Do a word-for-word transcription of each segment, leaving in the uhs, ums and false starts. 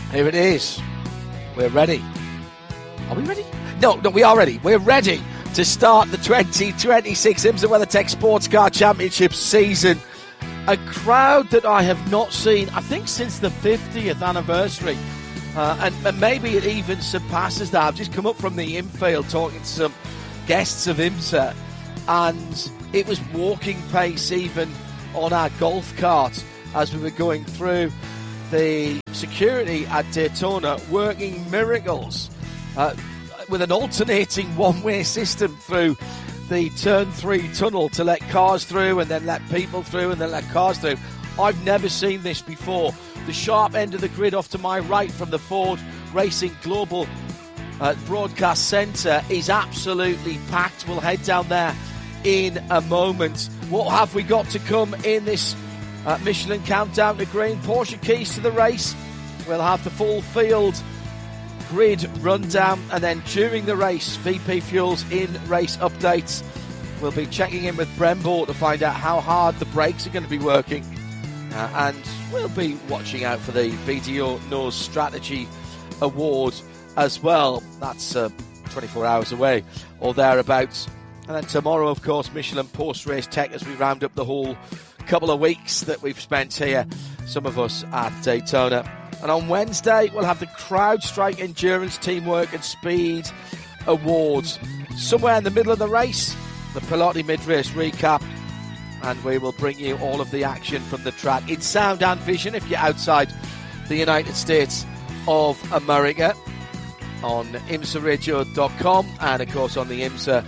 Here it is. We're ready. Are we ready? No, no, we are ready. We're ready to start the twenty twenty-six IMSA WeatherTech Sports Car Championship season. A crowd that I have not seen, I think, since the fiftieth anniversary. Uh, and, and maybe it even surpasses that. I've just come up from the infield talking to some guests of IMSA, and it was walking pace even on our golf cart as we were going through. The security at Daytona working miracles uh, with an alternating one-way system through the turn three tunnel to let cars through and then let people through and then let cars through. I've never seen this before. The sharp end of the grid off to my right from the Ford Racing Global uh, Broadcast Centre is absolutely packed. We'll head down there in a moment. What have we got to come in this Uh, Michelin Countdown to Green? Porsche keys to the race. We'll have the full field grid rundown, and then during the race, V P Fuels in race updates. We'll be checking in with Brembo to find out how hard the brakes are going to be working, uh, and we'll be watching out for the B D O Knows Strategy Award as well. That's uh, twenty-four hours away or thereabouts. And then tomorrow, of course, Michelin post-race tech as we round up the whole couple of weeks that we've spent here, some of us at Daytona. And on Wednesday, we'll have the CrowdStrike Endurance, Teamwork and Speed Awards. Somewhere in the middle of the race, the Piloti mid-race recap, and we will bring you all of the action from the track in sound and vision if you're outside the United States of America on imsa radio dot com and, of course, on the IMSA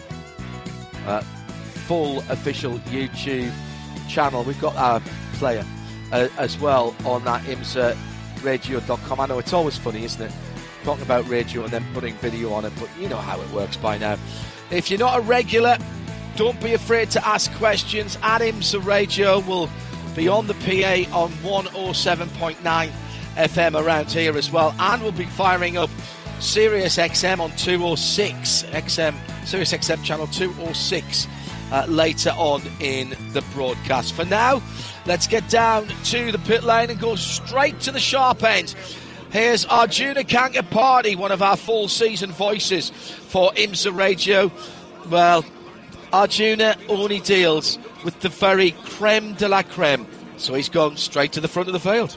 uh, full official YouTube channel. We've got our player uh, as well on that imsa radio dot com. I know it's always funny, isn't it, talking about radio and then putting video on it, but you know how it works by now. If you're not a regular, don't be afraid to ask questions. At IMSA Radio, we'll be on the P A on one oh seven point nine F M around here as well, and we'll be firing up Sirius X M on two oh six X M, Sirius X M channel two oh six Uh, later on in the broadcast. For now, let's get down to the pit lane and go straight to the sharp end. Here's Arjuna Kankapati, one of our full season voices for IMSA Radio. Well, Arjuna only deals with the very creme de la creme, so he's gone straight to the front of the field.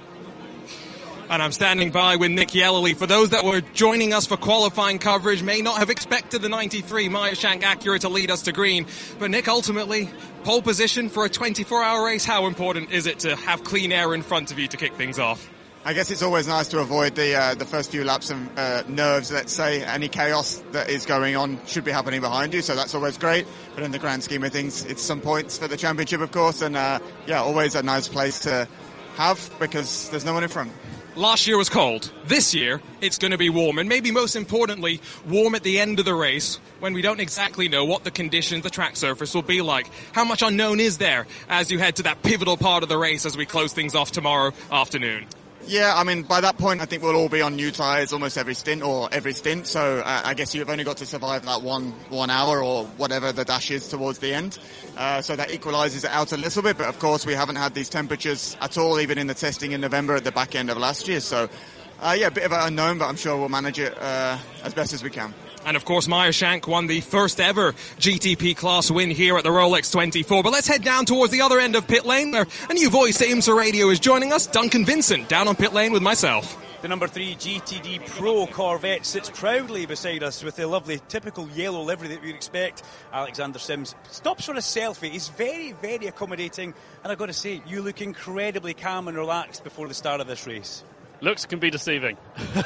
And I'm standing by with Nick Yellerly. For those that were joining us for qualifying coverage, may not have expected the ninety-three Meyer Shank Acura to lead us to green. But Nick, ultimately, pole position for a twenty-four hour race. How important is it to have clean air in front of you to kick things off? I guess it's always nice to avoid the uh, the first few laps of uh, nerves, let's say. Any chaos that is going on should be happening behind you, so that's always great. But in the grand scheme of things, it's some points for the championship, of course. And, uh, yeah, always a nice place to have because there's no one in front. Last year was cold. This year, it's going to be warm. And maybe most importantly, warm at the end of the race when we don't exactly know what the conditions, the track surface will be like. How much unknown is there as you head to that pivotal part of the race as we close things off tomorrow afternoon? Yeah, I mean, by that point, I think we'll all be on new tyres almost every stint or every stint. So uh, I guess you've only got to survive that one one hour or whatever the dash is towards the end. Uh, so that equalises it out a little bit. But, of course, we haven't had these temperatures at all, even in the testing in November at the back end of last year. So, uh, yeah, a bit of an unknown, but I'm sure we'll manage it uh, as best as we can. And, of course, Meyer Shank won the first ever G T P class win here at the Rolex twenty-four. But let's head down towards the other end of pit lane, where a new voice to IMSA Radio is joining us, Duncan Vincent, down on pit lane with myself. The number three G T D Pro Corvette sits proudly beside us with the lovely typical yellow livery that we'd expect. Alexander Sims stops for a selfie. He's very, very accommodating. And I've got to say, you look incredibly calm and relaxed before the start of this race. Looks can be deceiving.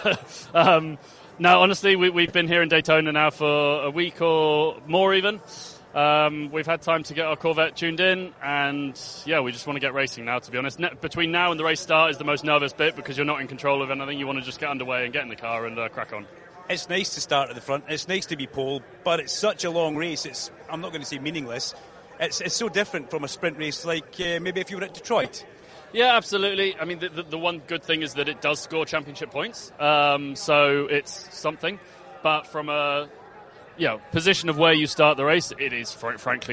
um... No, honestly, we, we've been here in Daytona now for a week or more even. Um, we've had time to get our Corvette tuned in, and yeah, we just want to get racing now, to be honest. Ne- between now and the race start is the most nervous bit because you're not in control of anything. You want to just get underway and get in the car and uh, crack on. It's nice to start at the front. It's nice to be pole, but it's such a long race. It's I'm not going to say meaningless. It's, it's so different from a sprint race like uh, maybe if you were at Detroit. Yeah, absolutely. I mean, the, the, the one good thing is that it does score championship points, um, so it's something. But from a you know, position of where you start the race, it is fr- frankly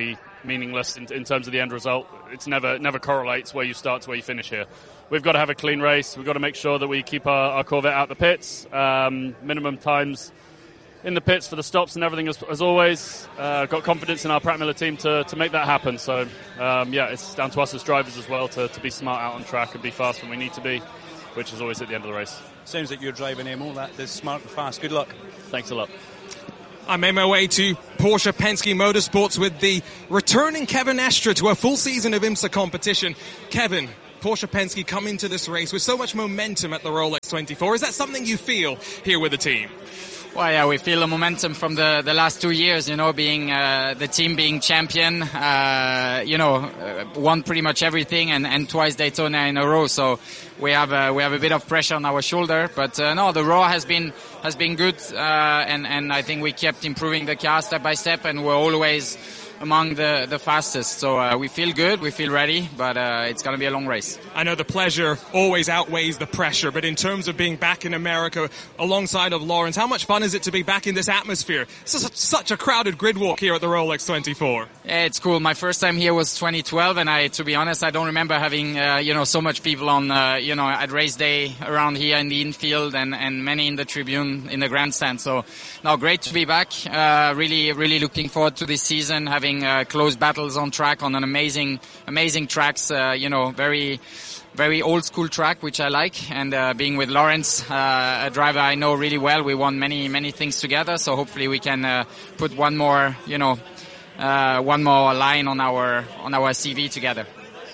meaningless in, in terms of the end result. It's never never correlates where you start to where you finish here. We've got to have a clean race. We've got to make sure that we keep our, our Corvette out the pits. Um, minimum times in the pits for the stops and everything as, as always. Uh, got confidence in our Pratt Miller team to, to make that happen. So, um, yeah, it's down to us as drivers as well to, to be smart out on track and be fast when we need to be, which is always at the end of the race. Sounds like you're driving M O. That is smart and fast. Good luck. Thanks a lot. I made my way to Porsche Penske Motorsports with the returning Kevin Estre to a full season of IMSA competition. Kevin, Porsche Penske come into this race with so much momentum at the Rolex twenty-four. Is that something you feel here with the team? Well, yeah, we feel the momentum from the, the last two years, you know, being uh, the team being champion, uh, you know, uh, won pretty much everything and, and twice Daytona in a row. So we have a, we have a bit of pressure on our shoulder. But uh, no, the raw has been has been good, uh, and and I think we kept improving the car step by step, and we're always among the, the fastest. So uh, we feel good, we feel ready, but uh, it's going to be a long race. I know the pleasure always outweighs the pressure, but in terms of being back in America alongside of Lawrence, how much fun is it to be back in this atmosphere? It's such, such a crowded grid walk here at the Rolex twenty-four. Yeah, it's cool. My first time here was twenty twelve, and I, to be honest, I don't remember having, uh, you know, so much people on, uh, you know, at race day around here in the infield and, and many in the tribune, in the grandstand. So, no, great to be back. Uh, really, really looking forward to this season, having uh, close battles on track on an amazing, amazing tracks, uh, you know, very, very old school track, which I like. And uh, being with Lawrence, uh, a driver I know really well, we won many, many things together. So hopefully we can uh, put one more, you know, uh, one more line on our on our C V together.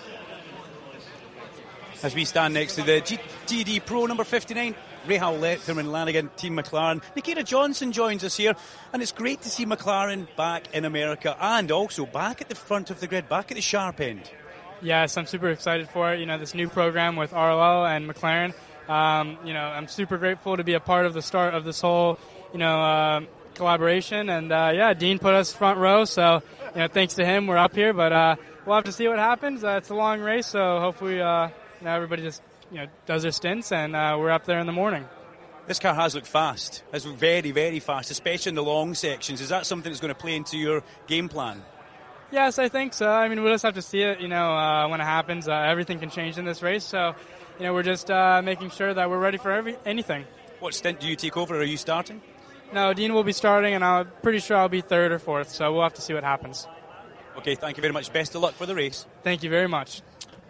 As we stand next to the G T D Pro number fifty-nine, Rahal Letterman Lanigan, Team McLaren. Nikita Johnson joins us here, and it's great to see McLaren back in America and also back at the front of the grid, back at the sharp end. Yes, I'm super excited for it. You know, this new program with R L L and McLaren. Um, you know, I'm super grateful to be a part of the start of this whole, you know, uh, collaboration. And uh, yeah, Dean put us front row, so you know, thanks to him, we're up here. But uh, we'll have to see what happens. Uh, it's a long race, so hopefully, uh, you know, everybody just you know does their stints, and uh, we're up there in the morning. This car has looked fast. Has looked very, very fast, especially in the long sections. Is that something that's going to play into your game plan? Yes, I think so. I mean, we'll just have to see it, you know, uh, when it happens. Uh, everything can change in this race, so, you know, we're just uh, making sure that we're ready for every anything. What stint do you take over? Are you starting? No, Dean will be starting, and I'm pretty sure I'll be third or fourth, so we'll have to see what happens. Okay, thank you very much. Best of luck for the race. Thank you very much.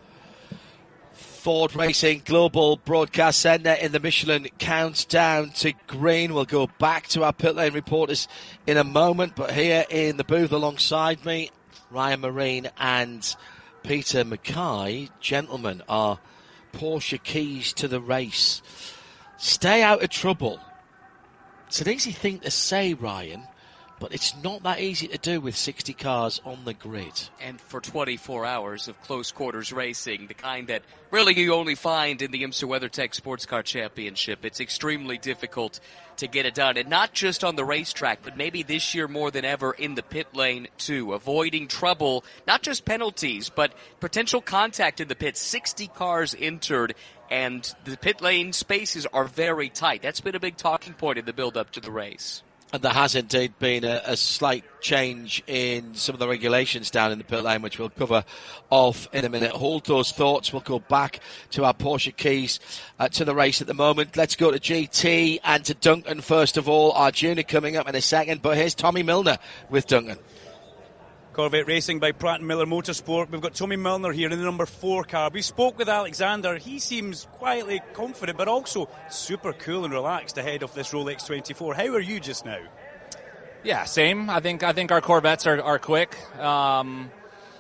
Ford Racing Global Broadcast Centre in the Michelin countdown to green. We'll go back to our pit lane reporters in a moment, but here in the booth alongside me, Ryan Marine and Peter Mackay. Gentlemen, our Porsche keys to the race. Stay out of trouble. It's an easy thing to say, Ryan, but it's not that easy to do with sixty cars on the grid. And for twenty-four hours of close quarters racing, the kind that really you only find in the IMSA WeatherTech Sports Car Championship, it's extremely difficult to get it done. And not just on the racetrack, but maybe this year more than ever in the pit lane too. Avoiding trouble, not just penalties, but potential contact in the pit. sixty cars entered, and the pit lane spaces are very tight. That's been a big talking point in the build-up to the race. And there has indeed been a, a slight change in some of the regulations down in the pit lane, which we'll cover off in a minute. Hold those thoughts. We'll go back to our Porsche keys uh, to the race at the moment. Let's go to G T and to Duncan first of all. Our junior coming up in a second, but here's Tommy Milner with Duncan. Corvette Racing by Pratt and Miller Motorsport. We've got Tommy Milner here in the number four car. We spoke with Alexander. He seems quietly confident, but also super cool and relaxed ahead of this Rolex twenty-four. How are you just now? Yeah, same. I think I think our Corvettes are, are quick. Um,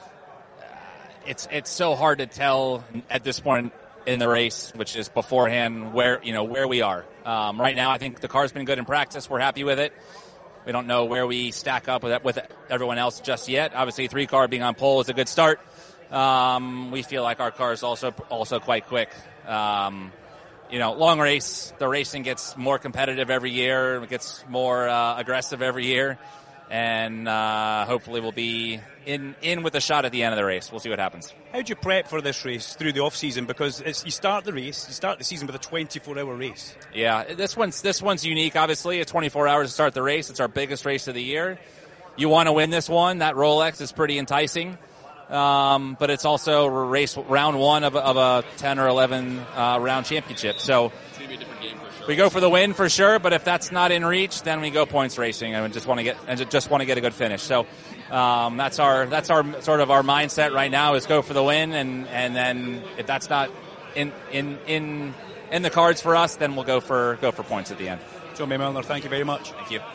it's it's so hard to tell at this point in the race, which is beforehand, where you know where we are. Um, right now, I think the car's been good in practice. We're happy with it. We don't know where we stack up with with everyone else just yet. Obviously, three car being on pole is a good start. Um, we feel like our car is also also quite quick. Um, you know, long race, the racing gets more competitive every year. It gets more uh, aggressive every year, and uh, hopefully we'll be in in with a shot at the end of the race. We'll see what happens. How do you prep for this race through the off season? Because it's, you start the race, you start the season with a twenty-four hour race. Yeah, this one's this one's unique. Obviously, it's twenty-four hours to start the race. It's our biggest race of the year. you want to win this one. That Rolex is pretty enticing. Um, but it's also race round one of, of a ten or eleven uh, round championship. So it's gonna be a different game for sure. We go for the win for sure, but if that's not in reach, then we go points racing and just want to get and just want to get a good finish. So um, that's our that's our sort of our mindset right now is go for the win, and, and then if that's not in in in in the cards for us, then we'll go for go for points at the end. John May Milner, thank you very much. Thank you.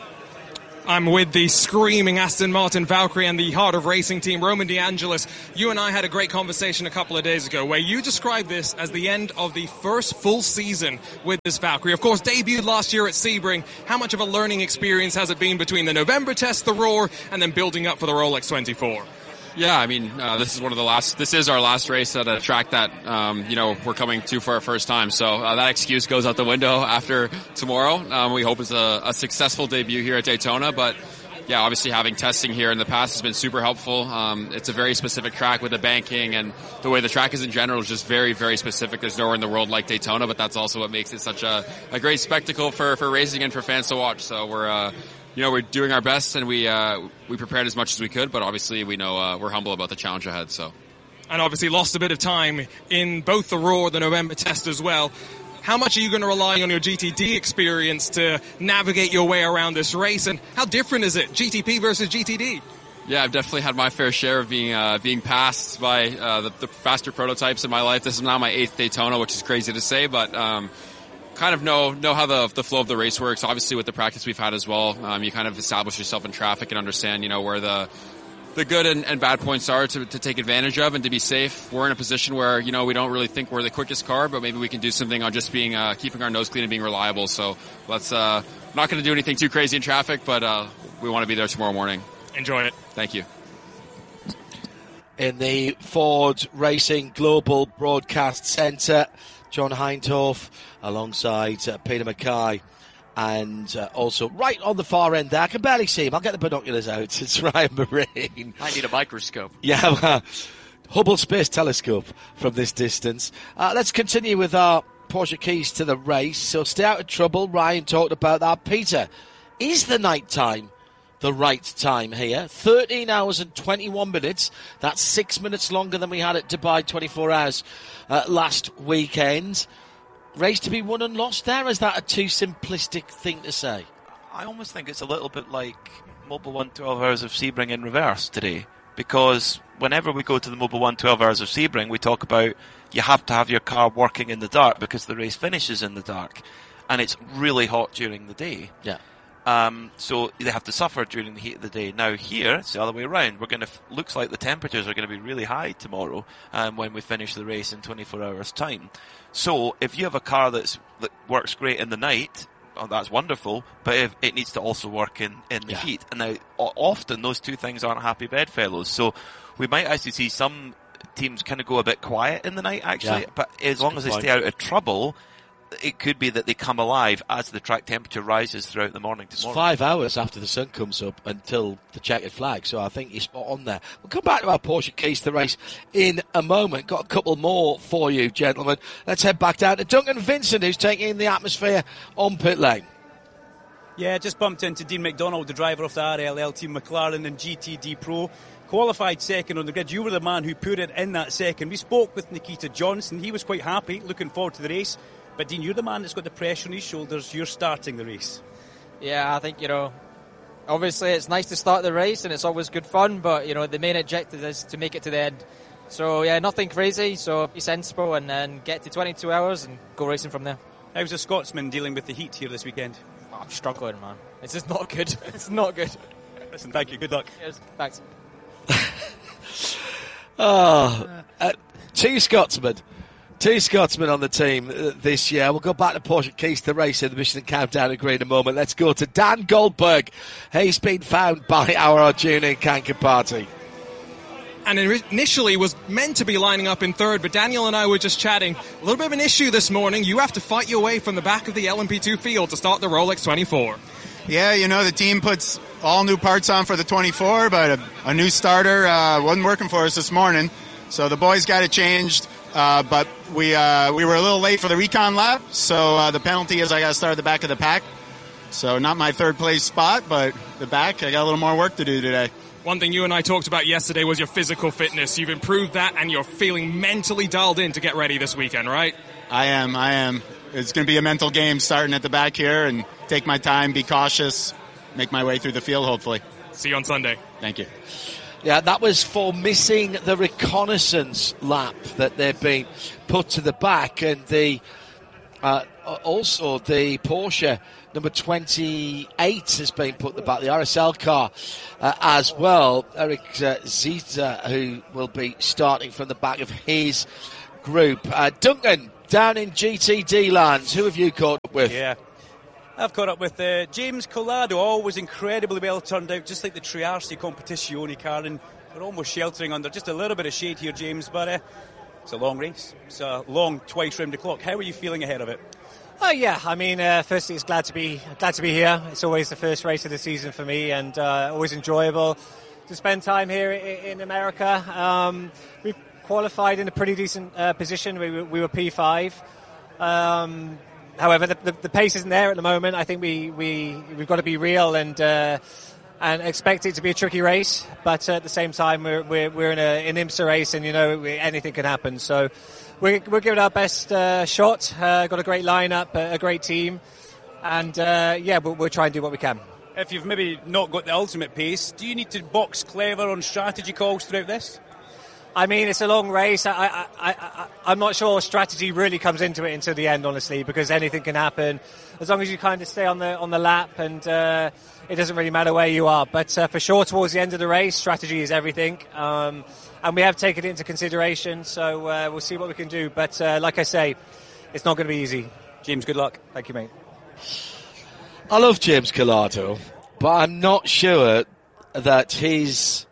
I'm with the screaming Aston Martin Valkyrie and the Heart of Racing team, Roman DeAngelis. You and I had a great conversation a couple of days ago where you described this as the end of the first full season with this Valkyrie. Of course, debuted last year at Sebring. How much of a learning experience has it been between the November test, the Roar, and then building up for the Rolex twenty-four? Yeah, I mean, uh, this is one of the last, this is our last race at a track that, um, you know, we're coming to for our first time. So uh, that excuse goes out the window after tomorrow. Um, we hope it's a, a successful debut here at Daytona, but yeah, obviously having testing here in the past has been super helpful. Um, it's a very specific track with the banking, and the way the track is in general is just very, very specific. There's nowhere in the world like Daytona, but that's also what makes it such a, a great spectacle for, for racing and for fans to watch. So we're, uh, you know, we're doing our best, and we uh, we prepared as much as we could, but obviously we know uh, we're humble about the challenge ahead. So, and obviously lost a bit of time in both the Roar, the November test as well. How much are you going to rely on your G T D experience to navigate your way around this race, and how different is it, G T P versus G T D? Yeah, I've definitely had my fair share of being uh, being passed by uh, the, the faster prototypes in my life. This is now my eighth Daytona, which is crazy to say, but. Um, kind of know know how the the flow of the race works. Obviously, with the practice we've had as well, um, you kind of establish yourself in traffic and understand, you know, where the the good and, and bad points are to, to take advantage of and to be safe. We're in a position where, you know, we don't really think we're the quickest car, but maybe we can do something on just being uh, keeping our nose clean and being reliable. So let's uh, not going to do anything too crazy in traffic, but uh, we want to be there tomorrow morning. Enjoy it. Thank you. In the Ford Racing Global Broadcast Centre, John Hindhaugh alongside uh, Peter Mackay, and uh, also right on the far end there, I can barely see him, I'll get the binoculars out, it's Ryan Marine. I need a microscope. Yeah, well, Hubble Space Telescope from this distance. Uh, let's continue with our Porsche keys to the race, so stay out of trouble. Ryan talked about that. Peter, is the night time the right time here? thirteen hours and twenty-one minutes. That's six minutes longer than we had at Dubai twenty-four hours uh, last weekend. Race to be won and lost there? Is that a too simplistic thing to say? I almost think it's a little bit like Mobil one twelve Hours of Sebring in reverse today, because whenever we go to the Mobil one twelve Hours of Sebring, we talk about you have to have your car working in the dark because the race finishes in the dark, and it's really hot during the day. Yeah. Um, so they have to suffer during the heat of the day. Now here, it's the other way around. We're going to, looks like the temperatures are going to be really high tomorrow um, when we finish the race in twenty-four hours time. So if you have a car that's, that works great in the night, oh, that's wonderful, but if it needs to also work in, in the yeah. heat. And now o- often those two things aren't happy bedfellows. So we might actually see some teams kind of go a bit quiet in the night actually, yeah. but as long as they stay out of trouble, it could be that they come alive as the track temperature rises throughout the morning tomorrow. It's five hours after the sun comes up until the checkered flag, so I think you're spot on there. We'll come back to our Porsche keys to the race in a moment. Got a couple more for you, gentlemen. Let's head back down to Duncan Vincent, who's taking in the atmosphere on pit lane. Yeah, just bumped into Dean McDonald, the driver of the R L L team McLaren and G T D Pro. Qualified second on the grid. You were the man who put it in that second. We spoke with Nikita Johnson. He was quite happy, looking forward to the race. But Dean, you're the man that's got the pressure on his shoulders. You're starting the race. Yeah, I think, you know, obviously it's nice to start the race and it's always good fun, but, you know, the main objective is to make it to the end. So, yeah, nothing crazy, so be sensible and then get to twenty-two hours and go racing from there. How's a Scotsman dealing with the heat here this weekend? Oh, I'm struggling, man. It's just not good. It's not good. Listen, thank you. Good luck. Cheers. Thanks. oh, uh, two Scotsmen. Two Scotsmen on the team uh, this year. We'll go back to Porsche keys to the race in the Michelin Countdown agree in a moment. Let's go to Dan Goldberg. He's been found by our Arjuna Kanka party. And initially was meant to be lining up in third, but Daniel and I were just chatting. A little bit of an issue this morning. You have to fight your way from the back of the L M P two field to start the Rolex twenty-four. Yeah, you know, the team puts all new parts on for the twenty-four, but a, a new starter uh, wasn't working for us this morning. So the boys got it changed. Uh, but we uh, we were a little late for the recon lap, so uh, the penalty is I got to start at the back of the pack. So not my third place spot, but the back, I got a little more work to do today. One thing you and I talked about yesterday was your physical fitness. You've improved that, and you're feeling mentally dialed in to get ready this weekend, right? I am, I am. It's going to be a mental game starting at the back here, and take my time, be cautious, make my way through the field, hopefully. See you on Sunday. Thank you. Yeah, that was for missing the reconnaissance lap that they've been put to the back, and the uh, also the Porsche number twenty-eight has been put to the back, the R S L car uh, as well. Eric uh, Zita, who will be starting from the back of his group. Uh, Duncan, down in G T D lands, who have you caught up with? Yeah. I've caught up with uh, James Collado, always incredibly well turned out, just like the Triarci Competizione car, and we're almost sheltering under just a little bit of shade here, James, but uh, it's a long race. It's a long twice round the clock. How are you feeling ahead of it? Oh yeah, I mean, uh, firstly, it's glad to be glad to be here. It's always the first race of the season for me, and uh, always enjoyable to spend time here in, in America. Um, we've qualified in a pretty decent uh, position. We, we were P five. Um, however, the, the, the pace isn't there at the moment. I think we we we've got to be real and uh, and expect it to be a tricky race. But at the same time, we're we're, we're in a, an IMSA race, and you know anything can happen. So. We're, we're giving our best uh, shot. Uh, got a great lineup, a, a great team, and uh, yeah, we'll, we'll try and do what we can. If you've maybe not got the ultimate pace, do you need to box clever on strategy calls throughout this? I mean, it's a long race. I, I, I, I, I'm not sure strategy really comes into it until the end, honestly, because anything can happen. As long as you kind of stay on the on the lap, and uh, it doesn't really matter where you are. But uh, for sure, towards the end of the race, strategy is everything. Um, And we have taken it into consideration, so uh, we'll see what we can do. But uh, like I say, it's not going to be easy. James, good luck. Thank you, mate. I love James Collado, but I'm not sure that his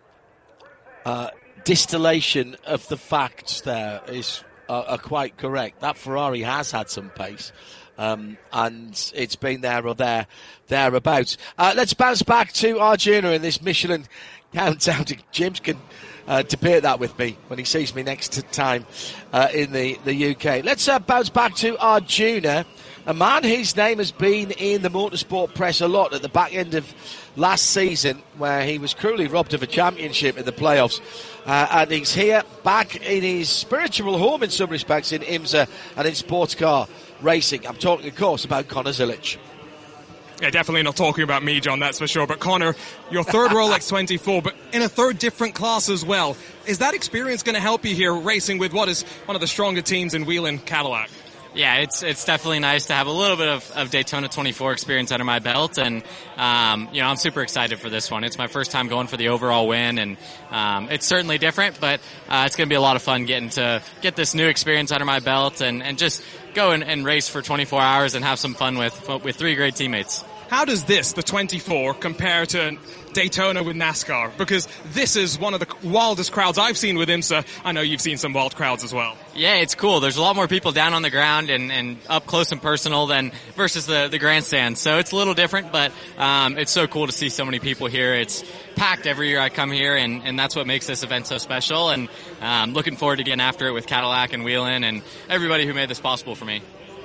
uh, distillation of the facts there is uh, are quite correct. That Ferrari has had some pace, um, and it's been there or there, thereabouts. Uh, let's bounce back to Arjuna in this Michelin countdown. James can Uh, debate that with me when he sees me next time uh, in the, the U K. Let's uh, bounce back to Arjuna, a man whose name has been in the motorsport press a lot at the back end of last season, where he was cruelly robbed of a championship in the playoffs. Uh, and he's here back in his spiritual home in some respects in IMSA and in sports car racing. I'm talking, of course, about Conor Zilic. Yeah, definitely not talking about me, John, that's for sure. But Conor, your third Rolex twenty-four, but in a third different class as well. Is that experience going to help you here racing with what is one of the stronger teams in Whelen Cadillac? Yeah, it's it's definitely nice to have a little bit of, of Daytona twenty-four experience under my belt, and um, you know, I'm super excited for this one. It's my first time going for the overall win, and um, it's certainly different, but uh, it's going to be a lot of fun getting to get this new experience under my belt and, and just go and, and race for twenty-four hours and have some fun with with three great teammates. How does this, the twenty-four, compare to Daytona with NASCAR? Because this is one of the wildest crowds I've seen with IMSA. I know you've seen some wild crowds as well. Yeah, it's cool. There's a lot more people down on the ground and, and up close and personal than versus the, the grandstand. So it's a little different, but um, it's so cool to see so many people here. It's packed every year I come here, and, and that's what makes this event so special. And um, looking forward to getting after it with Cadillac and Whelen and everybody who made this possible for me.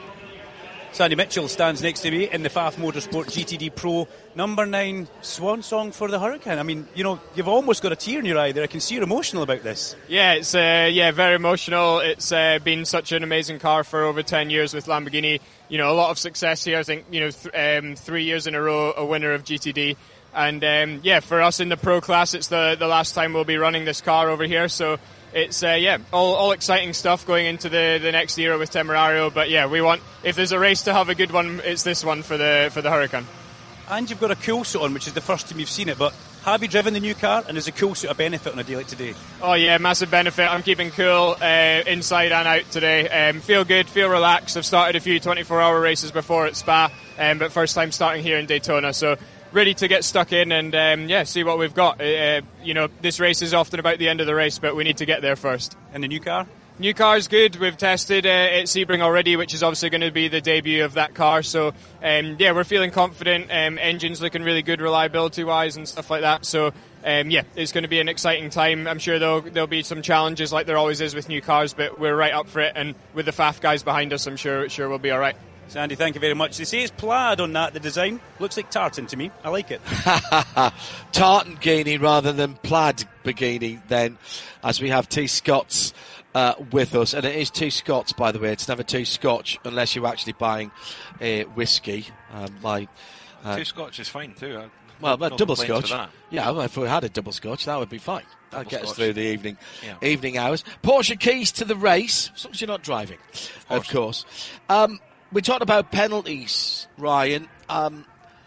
Sandy Mitchell stands next to me in the F A F Motorsport G T D Pro number nine swan song for the Huracan. I mean, you know, you've almost got a tear in your eye there. I can see you're emotional about this. Yeah, it's uh, yeah, very emotional. It's uh, been such an amazing car for over ten years with Lamborghini. You know, a lot of success here. I think, you know, th- um, three years in a row, a winner of G T D. And um, yeah, for us in the pro class, it's the, the last time we'll be running this car over here. So it's, uh, yeah, all, all exciting stuff going into the, the next era with Temerario. But yeah, we want, if there's a race to have a good one, it's this one for the for the Huracan. And you've got a cool suit on, which is the first time you've seen it. But have you driven the new car, and is a cool suit a benefit on a day like today? Oh yeah, massive benefit. I'm keeping cool uh, inside and out today. Um, feel good, feel relaxed. I've started a few twenty-four hour races before at Spa, um, but first time starting here in Daytona. So ready to get stuck in and um, yeah, see what we've got. Uh, you know, this race is often about the end of the race, but we need to get there first. And the new car? New car's good. We've tested uh, at Sebring already, which is obviously going to be the debut of that car. So um, yeah, we're feeling confident. Um, engine's looking really good reliability-wise and stuff like that. So um, yeah, it's going to be an exciting time. I'm sure there'll, there'll be some challenges like there always is with new cars, but we're right up for it. And with the F A F guys behind us, I'm sure sure we'll be all right. Sandy, thank you very much. They say it's plaid on that, the design. Looks like tartan to me. I like it. Tartan Guinea rather than plaid bikini then, as we have T. Scott's uh, with us. And it is T. Scott's, by the way. It's never T. Scotch unless you're actually buying a whiskey. Um, like, uh, Two Scotch is fine too. I, well, but no double complaints Scotch. with that. Yeah, well, if we had a double Scotch, that would be fine. That'd Double get us Scotch. through the evening Yeah. evening hours. Porsche keys to the race, as long as you're not driving, of course. Um, we talked about penalties, Ryan. Um,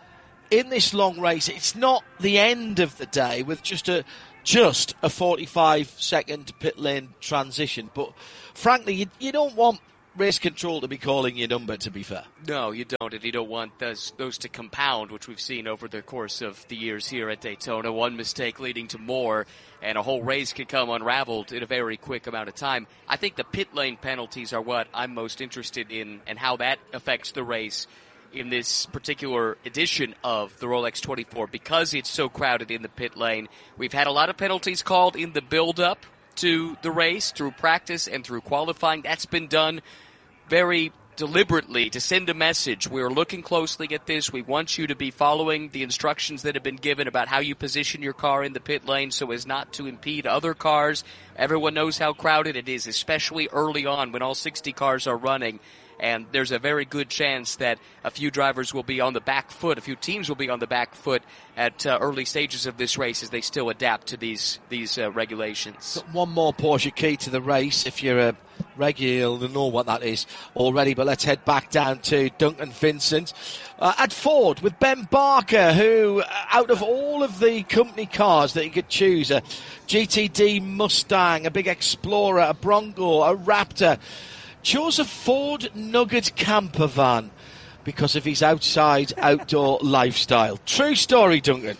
in this long race, it's not the end of the day with just a just a forty-five second pit lane transition. But frankly, you, you don't want race control to be calling your number, to be fair. No, you don't, and you don't want those, those to compound, which we've seen over the course of the years here at Daytona. One mistake leading to more, and a whole race can come unraveled in a very quick amount of time. I think the pit lane penalties are what I'm most interested in, and how that affects the race in this particular edition of the Rolex twenty-four, because it's so crowded in the pit lane. We've had a lot of penalties called in the build-up to the race, through practice and through qualifying. That's been done very deliberately to send a message. We're looking closely at this. We want you to be following the instructions that have been given about how you position your car in the pit lane so as not to impede other cars. Everyone knows how crowded it is, especially early on when all sixty cars are running. And there's a very good chance that a few drivers will be on the back foot, a few teams will be on the back foot at uh, early stages of this race as they still adapt to these these uh, regulations. Got one more Porsche key to the race. If you're a regular, you'll know what that is already. But let's head back down to Duncan Vincent uh, at Ford with Ben Barker, who, uh, out of all of the company cars that you could choose, a G T D Mustang, a big Explorer, a Bronco, a Raptor, chose a Ford Nugget camper van because of his outside outdoor lifestyle. True story, Duncan.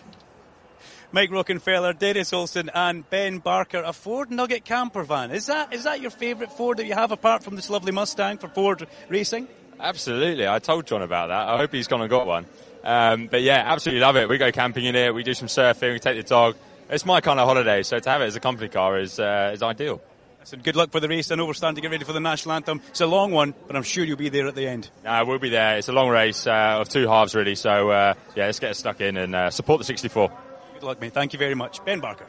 Mike Rockenfeller, Darius Olsen and Ben Barker, a Ford Nugget camper van. Is that is that your favourite Ford that you have apart from this lovely Mustang for Ford racing? Absolutely. I told John about that. I hope he's gone and got one. Um, but yeah, absolutely love it. We go camping in it. We do some surfing. We take the dog. It's my kind of holiday, so to have it as a company car is uh, is ideal. So good luck for the race. I know we're starting to get ready for the national anthem. It's a long one, but I'm sure you'll be there at the end. Uh, we'll be there. It's a long race uh, of two halves, really. So, uh, yeah, let's get us stuck in and uh, support the sixty-four. Good luck, mate. Thank you very much. Ben Barker.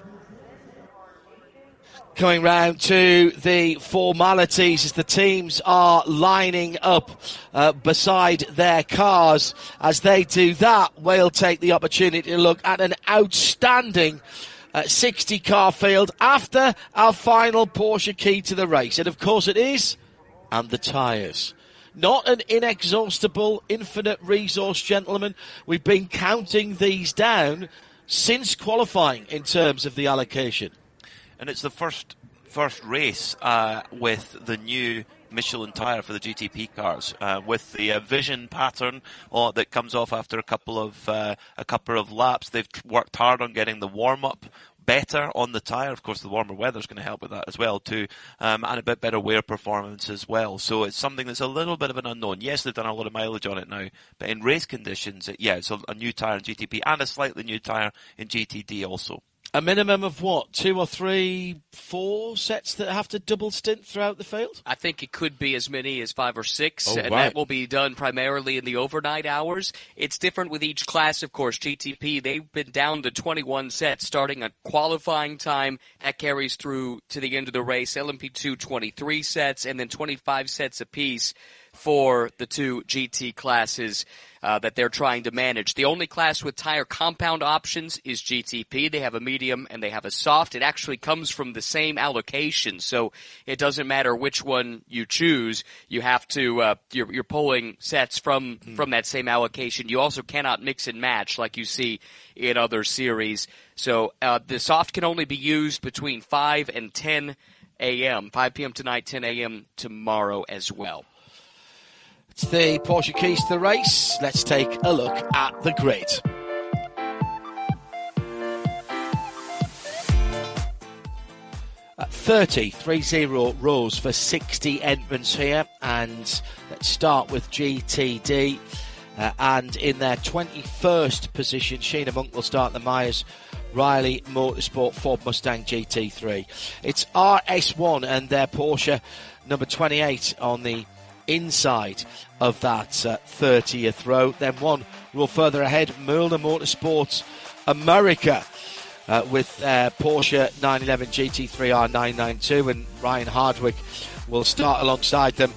Coming round to the formalities as the teams are lining up uh, beside their cars. As they do that, we'll take the opportunity to look at an outstanding Uh, sixty car field after our final Porsche key to the race. And of course it is, and the tyres. Not an inexhaustible, infinite resource, gentlemen. We've been counting these down since qualifying in terms of the allocation. And it's the first first race uh, with the new Michelin tyre for the G T P cars, uh, with the uh, vision pattern uh, that comes off after a couple of uh, a couple of laps. They've worked hard on getting the warm up better on the tyre. Of course, the warmer weather is going to help with that as well too, um, and a bit better wear performance as well. So it's something that's a little bit of an unknown. Yes, they've done a lot of mileage on it now, but in race conditions, it, yeah, it's a, a new tyre in G T P and a slightly new tyre in G T D also. A minimum of what, two or three, four sets that have to double stint throughout the field? I think it could be as many as five or six, Oh, and right. that will be done primarily in the overnight hours. It's different with each class, of course. G T P, they've been down to twenty-one sets starting at qualifying time. That carries through to the end of the race. L M P two, twenty-three sets, and then twenty-five sets apiece for the two G T classes uh, that they're trying to manage. The only class with tire compound options is G T P. They have a medium and they have a soft. It actually comes from the same allocation, so it doesn't matter which one you choose. You have to uh, you're, you're pulling sets from mm. from that same allocation. You also cannot mix and match like you see in other series. So uh, the soft can only be used between five and ten a.m. five p.m. tonight, ten a.m. tomorrow as well. It's the Porsche keys to the race. Let's take a look at the grid. At thirty, three zero rows for sixty entrants here. And let's start with G T D. Uh, and in their twenty-first position, Sheena Monk will start the Myers Riley Motorsport Ford Mustang G T three. It's R S one and their Porsche number twenty-eight on the inside of that uh, thirtieth row. Then one row further ahead, Mühlner Motorsports America uh, with uh, Porsche nine eleven G T three R nine ninety-two, and Ryan Hardwick will start alongside them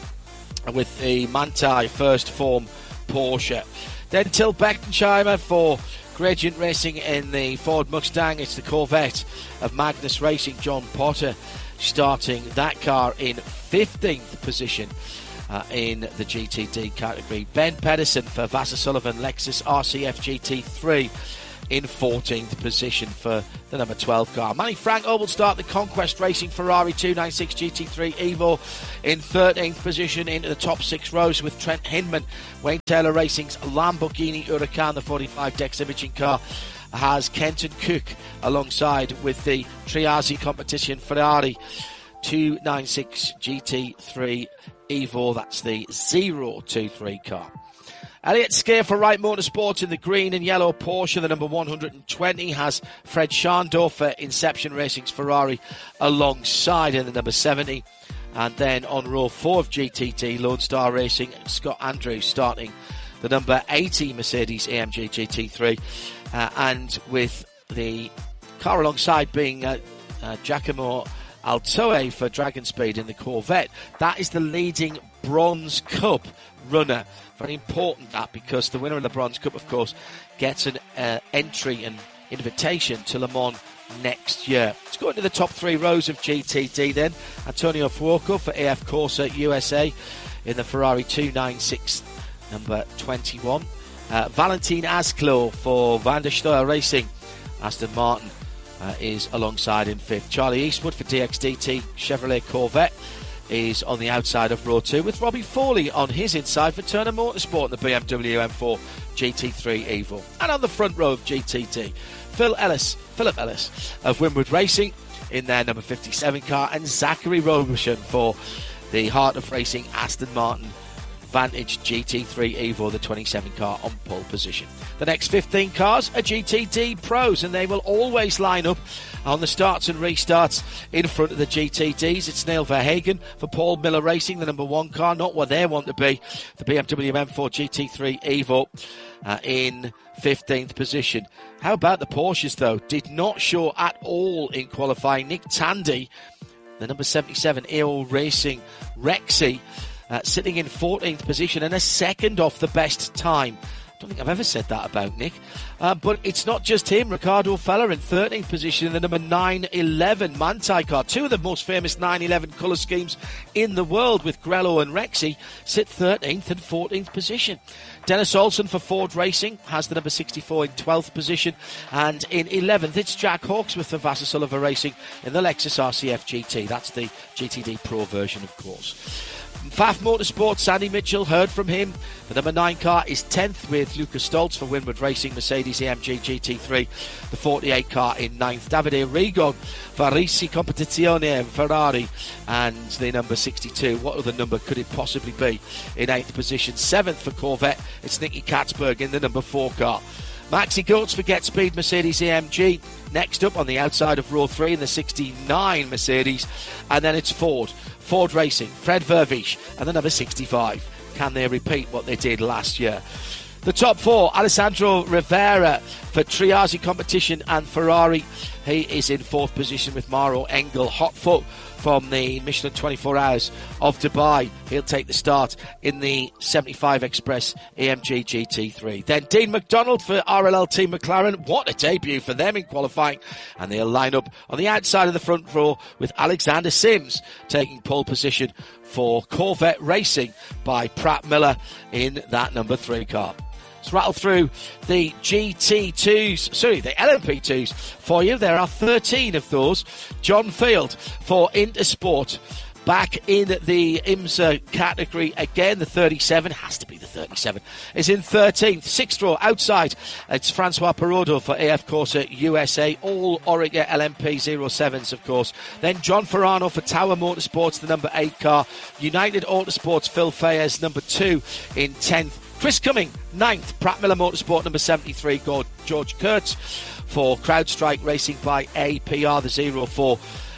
with the Manthey First Form Porsche. Then Till Beckensheimer for Gradient Racing in the Ford Mustang. It's the Corvette of Magnus Racing. John Potter starting that car in fifteenth position uh, in the G T D category. Ben Pedersen for Vasser Sullivan Lexus R C F G T three in fourteenth position for the number twelve car. Manny Franco will start the Conquest Racing Ferrari two ninety-six G T three Evo in thirteenth position into the top six rows with Trent Hinman. Wayne Taylor Racing's Lamborghini Huracan, the forty-five Dex Imaging car, has Kenton Cook alongside with the Triazi Competition Ferrari two ninety-six G T three Evo. That's the zero two three car. Elliott Skir for Wright Motorsports in the green and yellow Porsche. The number one hundred twenty has Fred Scharndorf for Inception Racing's Ferrari alongside in the number seventy. And then on row four of G T T, Lone Star Racing, Scott Andrews starting the number eighty Mercedes A M G G T three. Uh, and with the car alongside being uh, uh, Giacomo Altoe for Dragon Speed in the Corvette. That is the leading Bronze Cup runner. Very important that, because the winner of the Bronze Cup, of course, gets an uh, entry and invitation to Le Mans next year. Let's go into the top three rows of G T D then. Antonio Fuoco for A F Corsa U S A in the Ferrari two ninety-six number twenty-one. Uh, Valentin Asclo for Van der Stuyl Racing, Aston Martin, uh, is alongside in fifth. Charlie Eastwood for D X D T Chevrolet Corvette is on the outside of row two, with Robbie Foley on his inside for Turner Motorsport in the B M W M four G T three Evo. And on the front row of G T T, Phil Ellis, Philip Ellis of Winwood Racing in their number fifty-seven car, and Zachary Robertson for the Heart of Racing Aston Martin Vantage G T three Evo, the twenty-seven car, on pole position. The next fifteen cars are G T D Pros, and they will always line up on the starts and restarts in front of the G T Ds. It's Neil Verhagen for Paul Miller Racing, the number one car, not where they want to be. The B M W M four G T three Evo uh, in fifteenth position. How about the Porsches, though? Did not show at all in qualifying. Nick Tandy, the number seventy-seven A O Racing Rexy, uh, sitting in fourteenth position and a second off the best time. I don't think I've ever said that about Nick. Uh, but it's not just him. Ricardo Feller in thirteenth position in the number nine eleven Manthey car. Two of the most famous nine eleven colour schemes in the world, with Grello and Rexy, sit thirteenth and fourteenth position. Dennis Olsen for Ford Racing has the number sixty-four in twelfth position. And in eleventh, it's Jack Hawksworth for Vasser Sullivan Racing in the Lexus R C F G T. That's the G T D Pro version, of course. F A F Motorsports, Sandy Mitchell, heard from him. The number nine car is tenth with Lucas Stoltz for Winwood Racing, Mercedes A M G G T three. The forty-eight car in ninth. Davide Rigon for Risi Competizione Ferrari, and the number sixty-two. What other number could it possibly be? In eighth position. seventh for Corvette, it's Nicky Katzberg in the number four car. Maxi Goetz for Get Speed Mercedes A M G. Next up on the outside of row three in the sixty-nine Mercedes. And then it's Ford. Ford Racing, Fred Vervish, and the number sixty-five. Can they repeat what they did last year? The top four, Alessandro Rivera for Triazi Competition and Ferrari. He is in fourth position with Maro Engel. Hotfoot from the Michelin twenty-four Hours of Dubai. He'll take the start in the seventy-five Express A M G G T three. Then Dean McDonald for R L L Team McLaren. What a debut for them in qualifying. And they'll line up on the outside of the front row with Alexander Sims taking pole position for Corvette Racing by Pratt Miller in that number three car. Let's rattle through the G T twos, sorry, the L M P twos for you. There are thirteen of those. John Field for Intersport, back in the IMSA category again. The thirty-seven, has to be the thirty-seven, is in thirteenth. Sixth row outside, it's Francois Perodo for A F Corsa U S A. All Orica L M P oh sevens, of course. Then John Ferrano for Tower Motorsports, the number eight car. United Autosports, Phil Fayez, number two in tenth. Chris Cumming, ninth. Pratt Miller Motorsport, number seventy-three, George Kurtz for CrowdStrike Racing by A P R, the zero four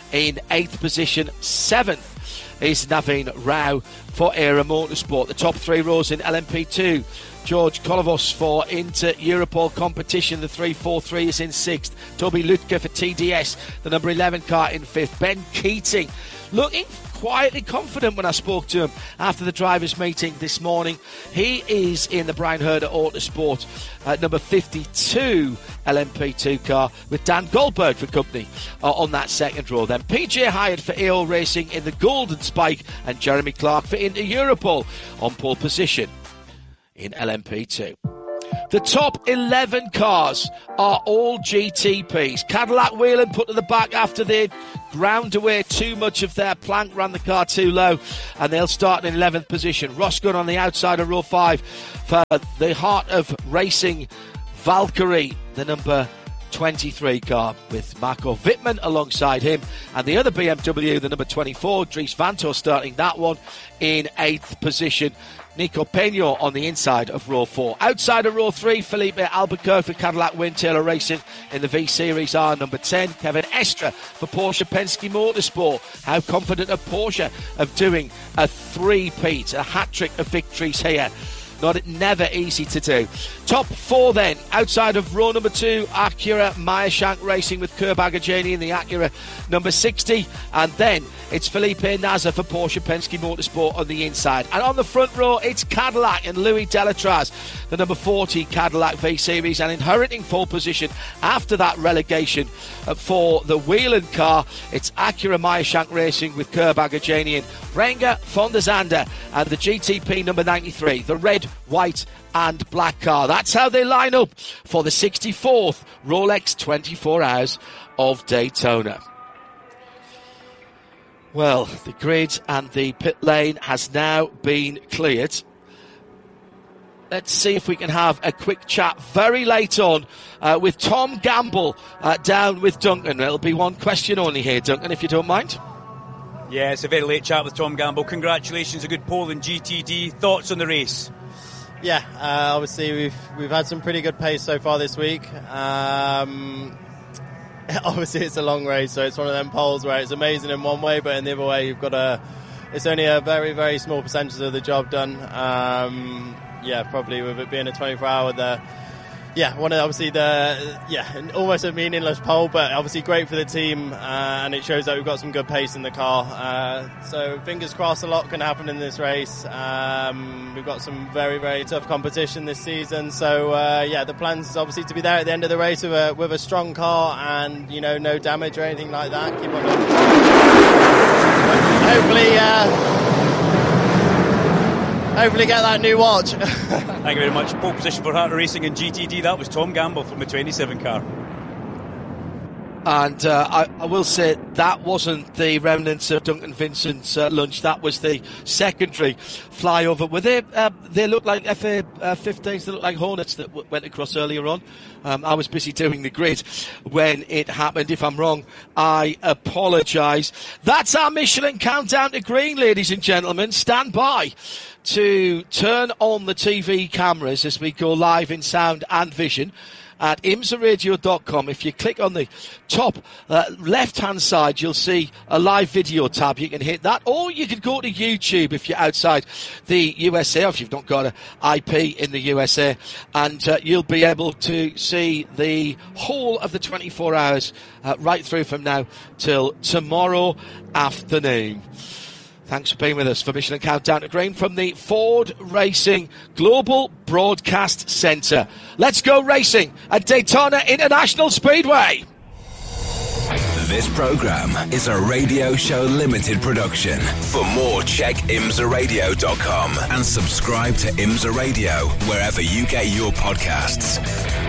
in eighth position. Seventh is Naveen Rao for Era Motorsport. The top three rows in L M P two. George Kolovos for Inter Europol competition. The three four three is in sixth. Toby Lutke for T D S, the number eleven car, in fifth. Ben Keating looking quietly confident when I spoke to him after the drivers' meeting this morning. He is in the Brian Herder Autosport uh, number fifty-two L M P two car with Dan Goldberg for company uh, on that second row. Then P J Hyatt for A O Racing in the Golden Spike, and Jeremy Clark for Inter Europol on pole position in L M P two. The top eleven cars are all G T Ps. Cadillac Whelen put to the back after they ground away too much of their plank, ran the car too low, and they'll start in eleventh position. Roscoe on the outside of row five for the Heart of Racing Valkyrie, the number twenty-three car, with Marco Wittmann alongside him, and the other B M W, the number twenty-four, Dries Vanthoor, starting that one in eighth position. Nico Peño on the inside of row four. Outside of row three, Felipe Albuquerque for Cadillac Wind Taylor Racing in the V Series R number ten. Kevin Estre for Porsche Penske Motorsport. How confident of Porsche of doing a three-peat, a hat-trick of victories here? Not never easy to do. Top four then, outside of row number two, Acura Meyershank Racing with Kerb Agajani in the Acura number sixty, and then it's Felipe Nasr for Porsche Penske Motorsport on the inside. And on the front row, it's Cadillac and Louis Delatraz, the number forty Cadillac V Series, and inheriting pole position after that relegation for the Whelen car, it's Acura Meyershank Racing with Kerb Agajani and Renger von der Zande, and the G T P number ninety-three, the red, white and black car. That's how they line up for the sixty-fourth Rolex twenty-four Hours of Daytona. Well, the grid and the pit lane has now been cleared. Let's see if we can have a quick chat very late on uh, with Tom Gamble uh, down with Duncan. It'll be one question only here, Duncan, if you don't mind. Yeah, it's a very late chat with Tom Gamble. Congratulations, a good pole in G T D. Thoughts on the race? Yeah, uh, obviously we've we've had some pretty good pace so far this week. Um, obviously it's a long race, so it's one of them poles where it's amazing in one way, but in the other way you've got a. It's only a very very small percentage of the job done. Um, yeah, probably with it being a twenty-four hour there. Yeah, one of obviously the yeah almost a meaningless pole, but obviously great for the team, uh, and it shows that we've got some good pace in the car. Uh, so fingers crossed, a lot can happen in this race. Um, we've got some very very tough competition this season. So uh, yeah, the plan is obviously to be there at the end of the race with a with a strong car and you know no damage or anything like that. Keep on going. Hopefully. Uh, Hopefully get that new watch. Thank you very much. Pole position for Heart of Racing in G T D. That was Tom Gamble from the twenty-seven car. And uh, I, I will say that wasn't the remnants of Duncan Vincent's uh, lunch. That was the secondary flyover. Were they? Uh, they look like F A uh, fifteens. They look like Hornets that w- went across earlier on. Um, I was busy doing the grid when it happened. If I'm wrong, I apologise. That's our Michelin countdown to green, ladies and gentlemen. Stand by to turn on the T V cameras as we go live in sound and vision at imsa radio dot com. If you click on the top uh, left-hand side, you'll see a live video tab. You can hit that, or you could go to YouTube if you're outside the U S A, or if you've not got an I P in the U S A, and uh, you'll be able to see the whole of the twenty-four hours uh, right through from now till tomorrow afternoon. Thanks for being with us for Michelin Countdown to Green from the Ford Racing Global Broadcast Centre. Let's go racing at Daytona International Speedway. This programme is a Radio Show Limited production. For more, check imsa radio dot com and subscribe to IMSA Radio wherever you get your podcasts.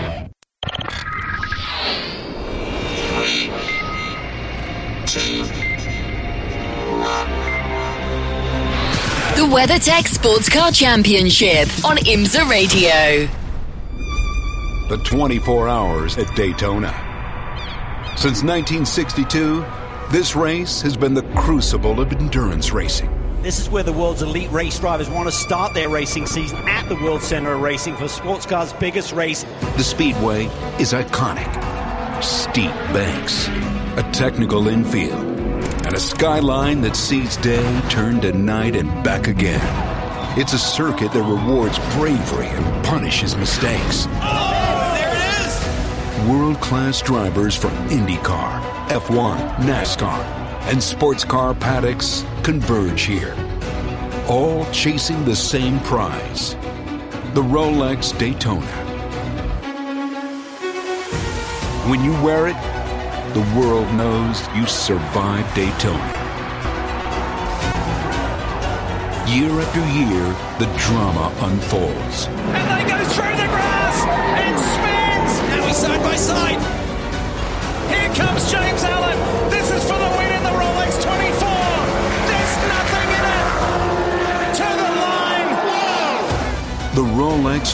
The WeatherTech Sports Car Championship on IMSA Radio. The twenty-four hours at Daytona. Since nineteen sixty-two, this race has been the crucible of endurance racing. This is where the world's elite race drivers want to start their racing season, at the World Centre of Racing for sports cars' biggest race. The Speedway is iconic. Steep banks, a technical infield, and a skyline that sees day turn to night and back again. It's a circuit that rewards bravery and punishes mistakes. Oh, there it is! World-class drivers from IndyCar, F one, NASCAR, and sports car paddocks converge here, all chasing the same prize, the Rolex Daytona. When you wear it, the world knows you survived Daytona. Year after year, the drama unfolds. And they go through the grass! It spins! Now he's side by side. Here comes James Allen. This is for the win in the Rolex twenty-four. There's nothing in it. To the line. Whoa! The Rolex